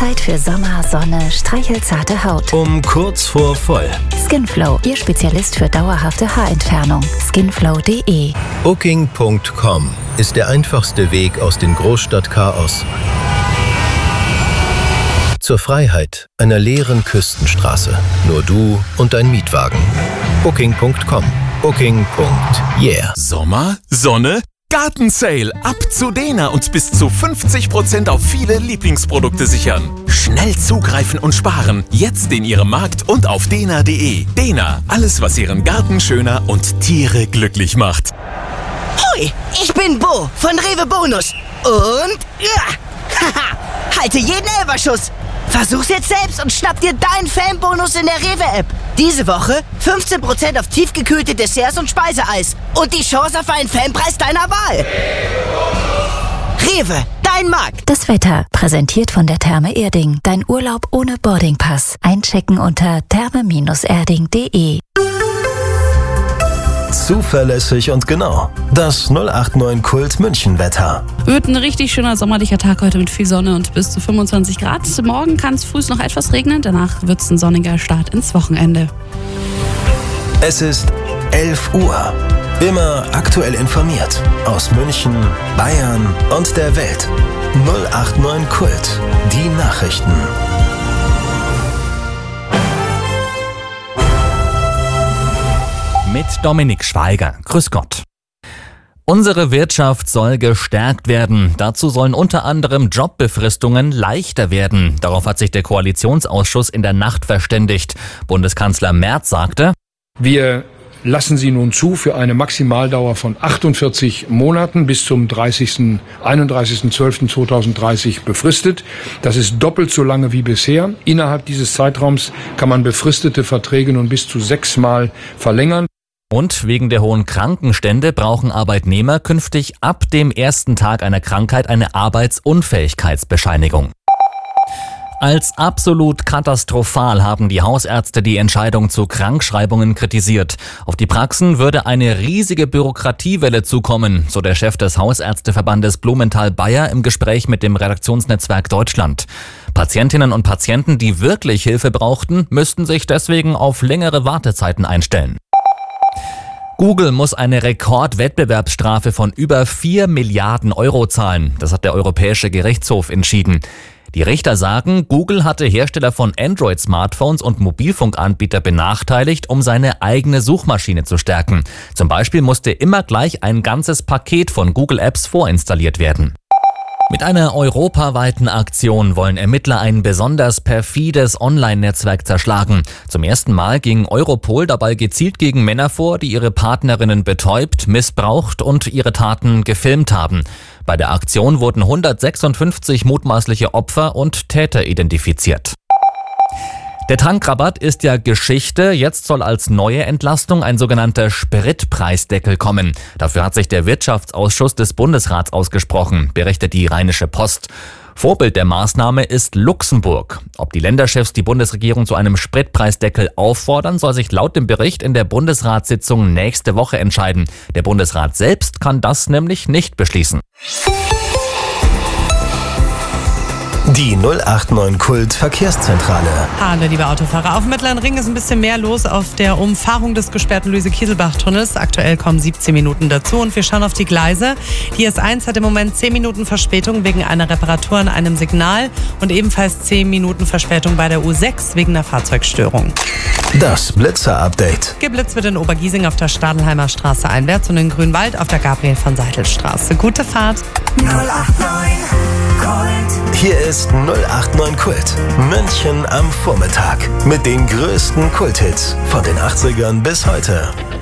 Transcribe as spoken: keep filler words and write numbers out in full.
Zeit für Sommer, Sonne, streichelzarte Haut. Um kurz vor voll. Skinflow, Ihr Spezialist für dauerhafte Haarentfernung. skinflow punkt de. Booking punkt com ist der einfachste Weg aus dem Großstadtchaos zur Freiheit einer leeren Küstenstraße. Nur du und dein Mietwagen. Booking punkt com. Booking. Yeah. Sommer, Sonne, Gartensale. Ab zu Dena und bis zu fünfzig Prozent auf viele Lieblingsprodukte sichern. Schnell zugreifen und sparen. Jetzt in Ihrem Markt und auf dena punkt de. Dena, alles was Ihren Garten schöner und Tiere glücklich macht. Hoi, ich bin Bo von Rewe Bonus. Und ja, haha, halte jeden Elferschuss. Versuch's jetzt selbst und schnapp dir deinen Fanbonus in der Rewe-App. Diese Woche fünfzehn Prozent auf tiefgekühlte Desserts und Speiseeis. Und die Chance auf einen Fanpreis deiner Wahl. Rewe, dein Markt. Das Wetter, präsentiert von der Therme Erding. Dein Urlaub ohne Boardingpass. Einchecken unter therme Bindestrich erding punkt de. Zuverlässig und genau. Das null acht neun Kult München Wetter. Wird ein richtig schöner sommerlicher Tag heute mit viel Sonne und bis zu fünfundzwanzig Grad. Morgen kann es früh noch etwas regnen, danach wird es ein sonniger Start ins Wochenende. Es ist elf Uhr. Immer aktuell informiert. Aus München, Bayern und der Welt. null acht neun Kult. Die Nachrichten. Mit Dominik Schweiger. Grüß Gott. Unsere Wirtschaft soll gestärkt werden. Dazu sollen unter anderem Jobbefristungen leichter werden. Darauf hat sich der Koalitionsausschuss in der Nacht verständigt. Bundeskanzler Merz sagte: Wir lassen sie nun zu für eine Maximaldauer von achtundvierzig Monaten bis zum einunddreißigsten zwölften zweitausenddreißig befristet. Das ist doppelt so lange wie bisher. Innerhalb dieses Zeitraums kann man befristete Verträge nun bis zu sechsmal verlängern. Und wegen der hohen Krankenstände brauchen Arbeitnehmer künftig ab dem ersten Tag einer Krankheit eine Arbeitsunfähigkeitsbescheinigung. Als absolut katastrophal haben die Hausärzte die Entscheidung zu Krankschreibungen kritisiert. Auf die Praxen würde eine riesige Bürokratiewelle zukommen, so der Chef des Hausärzteverbandes Blumenthal-Bayer im Gespräch mit dem Redaktionsnetzwerk Deutschland. Patientinnen und Patienten, die wirklich Hilfe brauchten, müssten sich deswegen auf längere Wartezeiten einstellen. Google muss eine Rekordwettbewerbsstrafe von über vier Milliarden Euro zahlen. Das hat der Europäische Gerichtshof entschieden. Die Richter sagen, Google hatte Hersteller von Android-Smartphones und Mobilfunkanbieter benachteiligt, um seine eigene Suchmaschine zu stärken. Zum Beispiel musste immer gleich ein ganzes Paket von Google Apps vorinstalliert werden. Mit einer europaweiten Aktion wollen Ermittler ein besonders perfides Online-Netzwerk zerschlagen. Zum ersten Mal ging Europol dabei gezielt gegen Männer vor, die ihre Partnerinnen betäubt, missbraucht und ihre Taten gefilmt haben. Bei der Aktion wurden hundertsechsundfünfzig mutmaßliche Opfer und Täter identifiziert. Der Tankrabatt ist ja Geschichte. Jetzt soll als neue Entlastung ein sogenannter Spritpreisdeckel kommen. Dafür hat sich der Wirtschaftsausschuss des Bundesrats ausgesprochen, berichtet die Rheinische Post. Vorbild der Maßnahme ist Luxemburg. Ob die Länderchefs die Bundesregierung zu einem Spritpreisdeckel auffordern, soll sich laut dem Bericht in der Bundesratssitzung nächste Woche entscheiden. Der Bundesrat selbst kann das nämlich nicht beschließen. Die null acht neun Kult Verkehrszentrale. Hallo liebe Autofahrer, auf dem Mittleren Ring ist ein bisschen mehr los auf der Umfahrung des gesperrten Luise-Kieselbach-Tunnels. Aktuell kommen siebzehn Minuten dazu und wir schauen auf die Gleise. Die S eins hat im Moment zehn Minuten Verspätung wegen einer Reparatur an einem Signal und ebenfalls zehn Minuten Verspätung bei der U sechs wegen einer Fahrzeugstörung. Das Blitzer-Update. Geblitzt wird in Obergiesing auf der Stadelheimer Straße einwärts und in Grünwald auf der Gabriel-von-Seitel-Straße. Gute Fahrt. null acht neun Kult. Hier ist null acht neun Kult. München am Vormittag. Mit den größten Kulthits von den achtzigern bis heute.